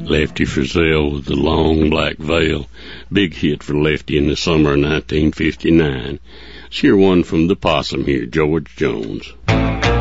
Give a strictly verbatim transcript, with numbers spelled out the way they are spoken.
Lefty Frizzell with The Long Black Veil, big hit for Lefty in the summer of nineteen fifty-nine. Let's hear one from the Possum here, George Jones.